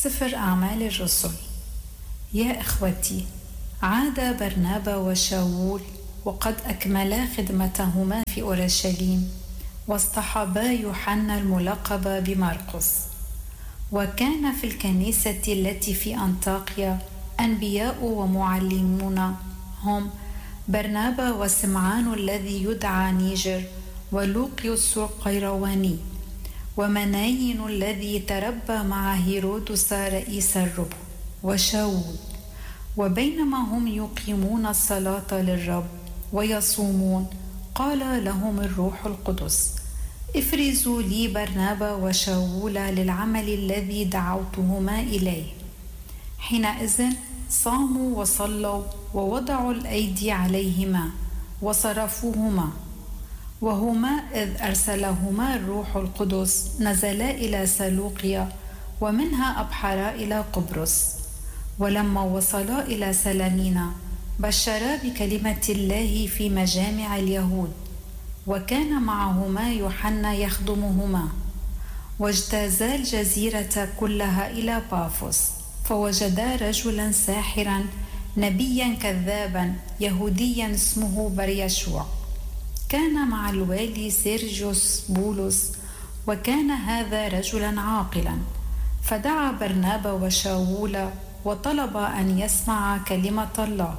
سفر أعمال الرسل. يا إخوتي، عاد برنابا وشاول وقد أكملا خدمتهما في أورشليم، واصطحبا يوحنا الملقب بمرقس. وكان في الكنيسة التي في أنطاكيا أنبياء ومعلمون، هم برنابا وسمعان الذي يدعى نيجر، ولوقيوس القيرواني، ومناين الذي تربى مع هيرودس رئيس الربع، وشاول. وبينما هم يقيمون الصلاة للرب ويصومون، قال لهم الروح القدس: افرزوا لي برنابا وشاول للعمل الذي دعوتهما إليه. حينئذ صاموا وصلوا ووضعوا الأيدي عليهما وصرفوهما. وهما إذ أرسلهما الروح القدس نزلا إلى سلوقيا، ومنها أبحرا إلى قبرص. ولما وصلا إلى سلامينا بشرا بكلمة الله في مجامع اليهود، وكان معهما يوحنا يخدمهما. واجتازا الجزيرة كلها إلى بافوس، فوجدا رجلا ساحرا نبيا كذابا يهوديا اسمه بريشوع، كان مع الوالي سيرجيوس بولس، وكان هذا رجلا عاقلا. فدعا برنابا وشاول وطلب أن يسمع كلمة الله،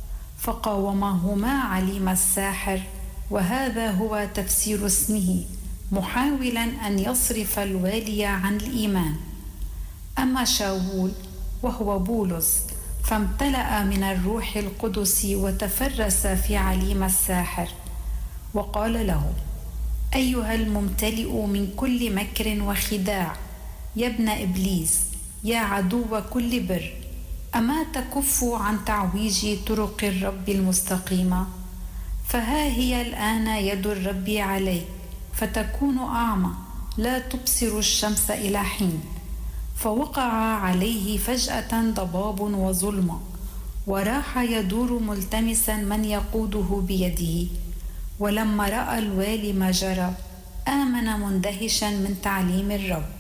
فقاومهما عليم الساحر، وهذا هو تفسير اسمه، محاولا أن يصرف الوالي عن الإيمان. أما شاول وهو بولس فامتلأ من الروح القدس وتفرس في عليم الساحر، وقال له: أيها الممتلئ من كل مكر وخداع، يا ابن إبليس، يا عدو كل بر، أما تكف عن تعويج طرق الرب المستقيمة؟ فها هي الآن يد الرب عليك، فتكون أعمى لا تبصر الشمس إلى حين. فوقع عليه فجأة ضباب وظلمة، وراح يدور ملتمسا من يقوده بيده. ولما رأى الوالي ما جرى، آمن مندهشا من تعليم الرب.